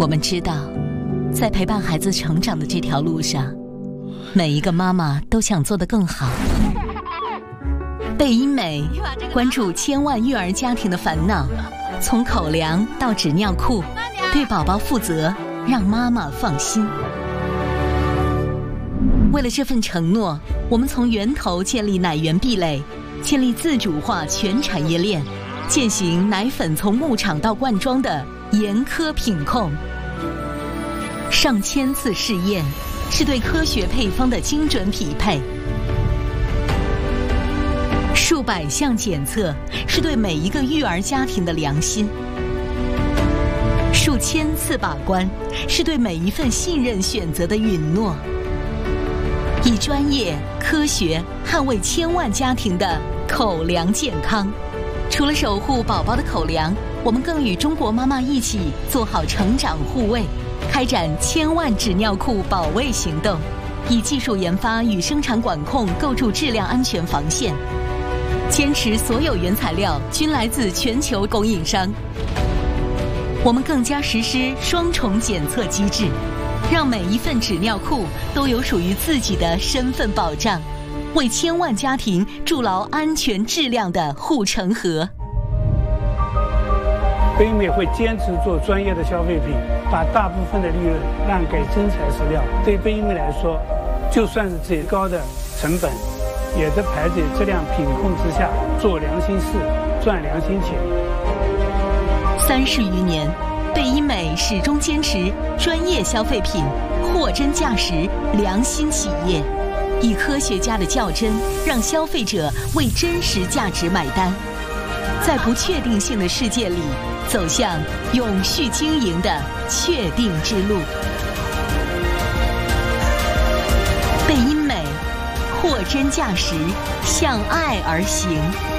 们知道，在陪伴孩子成长的这条路上，每一个妈妈都想做得更好。贝因美关注千万育儿家庭的烦恼，从口粮到纸尿裤，对宝宝负责，让妈妈放心。为了这份承诺，我们从源头建立奶源壁垒，建立自主化全产业链，践行奶粉从牧场到灌装的严苛品控。上千次试验，是对科学配方的精准匹配；数百项检测，是对每一个育儿家庭的良心；数千次把关，是对每一份信任选择的允诺。以专业科学捍卫千万家庭的口粮健康。除了守护宝宝的口粮，我们更与中国妈妈一起做好成长护卫，开展千万纸尿裤保卫行动，以技术研发与生产管控构筑质量安全防线，坚持所有原材料均来自全球供应商。我们更加实施双重检测机制，让每一份纸尿裤都有属于自己的身份保障，为千万家庭筑牢安全质量的护城河。 贝因美会坚持做专业的消费品，把大部分的利润让给真材实料。对贝因美来说，就算是最高的成本，也在排在质量品控之下，做良心事，赚良心钱。 30余年，贝因美始终坚持专业消费品、货真价实、良心企业，以科学家的较真，让消费者为真实价值买单，在不确定性的世界里，走向永续经营的确定之路。贝因美，货真价实，向爱而行。